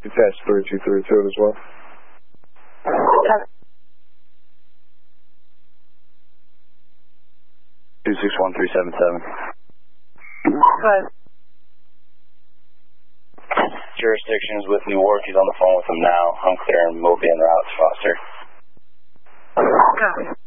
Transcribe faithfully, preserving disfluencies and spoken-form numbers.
Attach three two three to it as well. two six one three seven seven. Good. Jurisdictions with Newark. He's on the phone with him now. I'm clearing Moby and routes, Foster. Copy.